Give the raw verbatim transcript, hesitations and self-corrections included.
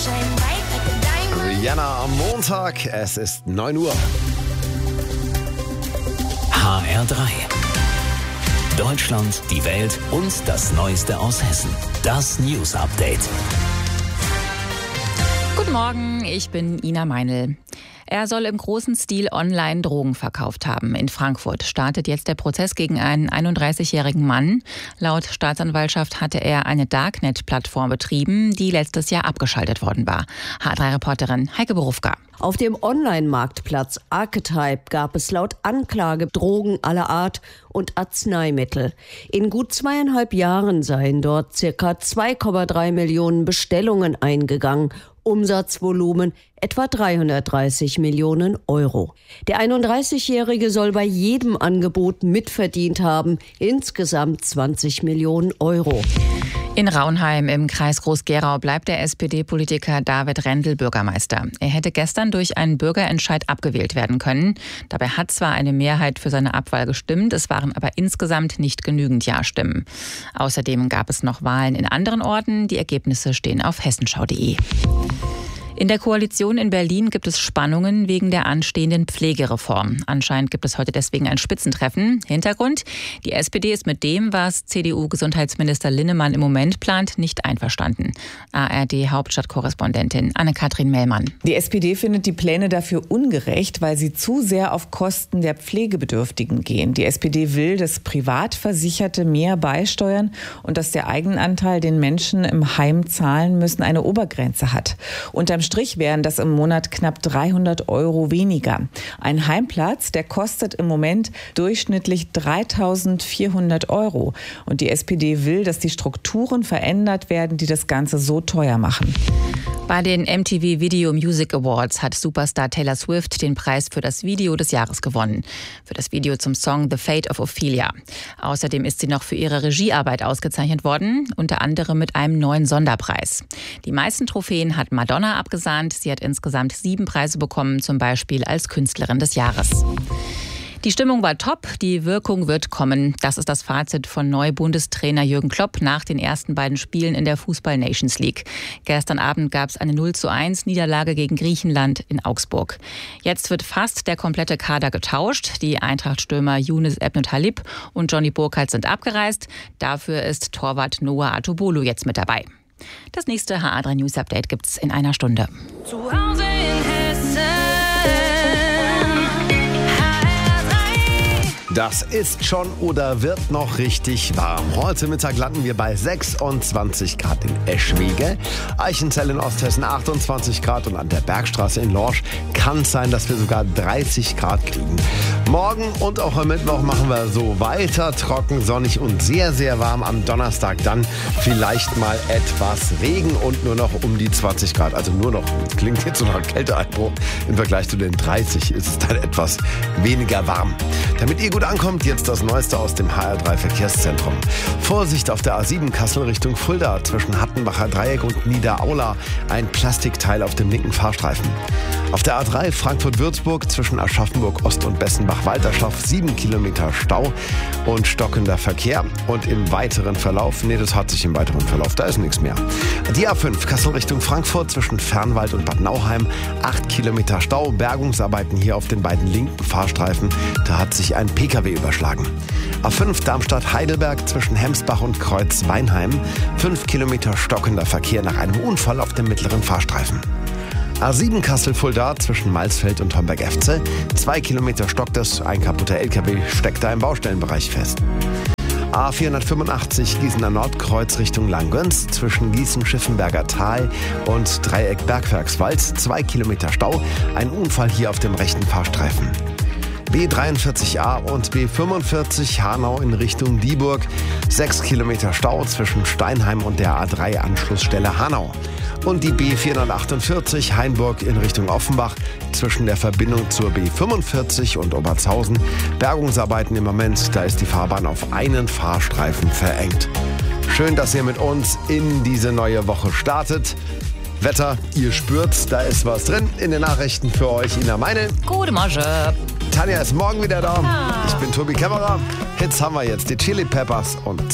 Rihanna am Montag, es ist neun Uhr. H R drei. Deutschland, die Welt und das Neueste aus Hessen. Das News Update. Guten Morgen, ich bin Ina Meinl. Er soll im großen Stil online Drogen verkauft haben. In Frankfurt startet jetzt der Prozess gegen einen einunddreißigjährigen Mann. Laut Staatsanwaltschaft hatte er eine Darknet-Plattform betrieben, die letztes Jahr abgeschaltet worden war. H drei Reporterin Heike Berufka. Auf dem Online-Marktplatz Archetype gab es laut Anklage Drogen aller Art und Arzneimittel. In gut zweieinhalb Jahren seien dort circa zwei Komma drei Millionen Bestellungen eingegangen. Umsatzvolumen etwa dreihundertdreißig Millionen Euro. Der einunddreißigjährige soll bei jedem Angebot mitverdient haben, insgesamt zwanzig Millionen Euro. In Raunheim im Kreis Groß-Gerau bleibt der S P D-Politiker David Rendel Bürgermeister. Er hätte gestern durch einen Bürgerentscheid abgewählt werden können. Dabei hat zwar eine Mehrheit für seine Abwahl gestimmt, es waren aber insgesamt nicht genügend Ja-Stimmen. Außerdem gab es noch Wahlen in anderen Orten. Die Ergebnisse stehen auf hessenschau punkt de. In der Koalition in Berlin gibt es Spannungen wegen der anstehenden Pflegereform. Anscheinend gibt es heute deswegen ein Spitzentreffen. Hintergrund: Die S P D ist mit dem, was C D U-Gesundheitsminister Linnemann im Moment plant, nicht einverstanden. A R D-Hauptstadtkorrespondentin Anne-Kathrin Mellmann. Die S P D findet die Pläne dafür ungerecht, weil sie zu sehr auf Kosten der Pflegebedürftigen gehen. Die S P D will, dass Privatversicherte mehr beisteuern und dass der Eigenanteil, den Menschen im Heim zahlen müssen, eine Obergrenze hat. Unterm Strich wären das im Monat knapp dreihundert Euro weniger. Ein Heimplatz, der kostet im Moment durchschnittlich dreitausendvierhundert Euro. Und die S P D will, dass die Strukturen verändert werden, die das Ganze so teuer machen. Bei den M T V Video Music Awards hat Superstar Taylor Swift den Preis für das Video des Jahres gewonnen. Für das Video zum Song The Fate of Ophelia. Außerdem ist sie noch für ihre Regiearbeit ausgezeichnet worden, unter anderem mit einem neuen Sonderpreis. Die meisten Trophäen hat Madonna abgesahnt. Sie hat insgesamt sieben Preise bekommen, zum Beispiel als Künstlerin des Jahres. Die Stimmung war top, die Wirkung wird kommen. Das ist das Fazit von Neu-Bundestrainer Jürgen Klopp nach den ersten beiden Spielen in der Fußball-Nations League. Gestern Abend gab es eine null zu eins Niederlage gegen Griechenland in Augsburg. Jetzt wird fast der komplette Kader getauscht. Die Eintracht-Stürmer Younes Ebnut-Halib und Johnny Burkhardt sind abgereist. Dafür ist Torwart Noah Atubolu jetzt mit dabei. Das nächste H R drei News Update gibt's in einer Stunde. Zu Hause in Hessen. Das ist schon oder wird noch richtig warm. Heute Mittag landen wir bei sechsundzwanzig Grad in Eschwege, Eichenzell in Osthessen achtundzwanzig Grad und an der Bergstraße in Lorsch kann es sein, dass wir sogar dreißig Grad kriegen. Morgen und auch am Mittwoch machen wir so weiter, trocken, sonnig und sehr, sehr warm. Am Donnerstag dann vielleicht mal etwas Regen und nur noch um die zwanzig Grad. Also nur noch, klingt jetzt so nach Kälteeinbruch. Im Vergleich zu den dreißig ist es dann etwas weniger warm. Damit ihr gut ankommt, jetzt das Neueste aus dem H R drei Verkehrszentrum. Vorsicht auf der A sieben Kassel Richtung Fulda zwischen Hattenbacher Dreieck und Niederaula. Ein Plastikteil auf dem linken Fahrstreifen. Auf der A drei Frankfurt-Würzburg zwischen Aschaffenburg Ost und Bessenbach-Walterschaft sieben Kilometer Stau und stockender Verkehr. Und im weiteren Verlauf, nee, das hat sich im weiteren Verlauf, da ist nichts mehr. Die A fünf Kassel Richtung Frankfurt zwischen Fernwald und Bad Nauheim acht Kilometer Stau. Bergungsarbeiten hier auf den beiden linken Fahrstreifen. Da hat sich ein P K W überschlagen. A fünf Darmstadt-Heidelberg zwischen Hemsbach und Kreuz-Weinheim. fünf Kilometer stockender Verkehr nach einem Unfall auf dem mittleren Fahrstreifen. A sieben Kassel-Fulda zwischen Malsfeld und Homberg-Efze. zwei Kilometer stockt es, ein kaputter L K W steckt da im Baustellenbereich fest. A vierhundertfünfundachtzig Gießener Nordkreuz Richtung Langgöns zwischen Gießen-Schiffenberger Tal und Dreieck Bergwerkswald. zwei Kilometer Stau, ein Unfall hier auf dem rechten Fahrstreifen. B dreiundvierzig A und B fünfundvierzig Hanau in Richtung Dieburg. sechs Kilometer Stau zwischen Steinheim und der A drei Anschlussstelle Hanau. Und die B vierhundertachtundvierzig Hainburg in Richtung Offenbach zwischen der Verbindung zur B fünfundvierzig und Obertshausen. Bergungsarbeiten im Moment, da ist die Fahrbahn auf einen Fahrstreifen verengt. Schön, dass ihr mit uns in diese neue Woche startet. Wetter, ihr spürt's, da ist was drin in den Nachrichten für euch. Ina Meinl. Gute Morgen. Tanja ist morgen wieder da. Ah. Ich bin Tobi Kämmerer. Hits haben wir jetzt, die Chili Peppers und